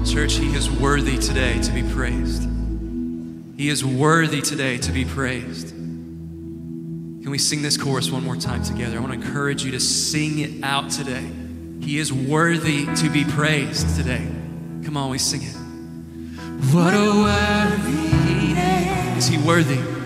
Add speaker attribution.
Speaker 1: Church, he is worthy today to be praised. He is worthy today to be praised. Can we sing this chorus one more time together? I want to encourage you to sing it out today. He is worthy to be praised today. Come on, we sing it. What a worthy name. Is he worthy?